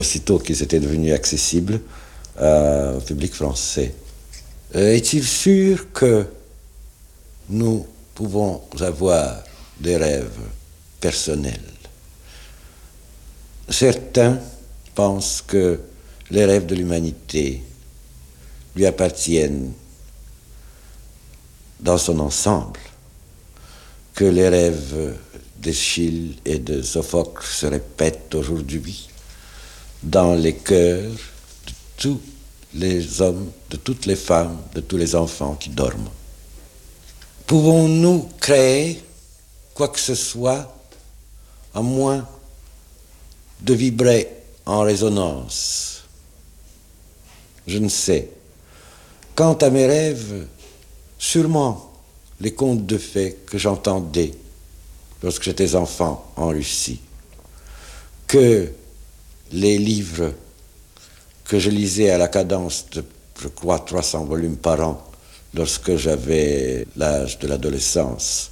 aussitôt qu'ils étaient devenus accessibles au public français. Est-il sûr que nous pouvons avoir des rêves personnels? Certains pensent que les rêves de l'humanité lui appartiennent dans son ensemble, que les rêves d'Eschyle et de Sophocle se répètent aujourd'hui dans les cœurs de tous les hommes, de toutes les femmes, de tous les enfants qui dorment. Pouvons-nous créer quoi que ce soit à moins de vibrer en résonance? Je ne sais. Quant à mes rêves, sûrement les contes de fées que j'entendais lorsque j'étais enfant en Russie, que les livres que je lisais à la cadence de, je crois, 300 volumes par an lorsque j'avais l'âge de l'adolescence.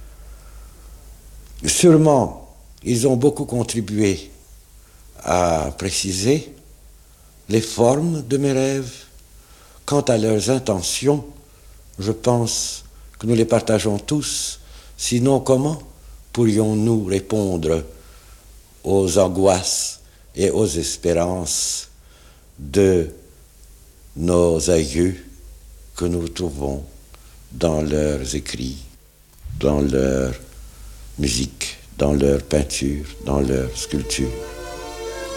Sûrement, ils ont beaucoup contribué à préciser les formes de mes rêves. Quant à leurs intentions, je pense que nous les partageons tous. Sinon, comment pourrions-nous répondre aux angoisses et aux espérances de nos aïeux que nous retrouvons dans leurs écrits, dans leur musique, dans leur peinture, dans leur sculpture?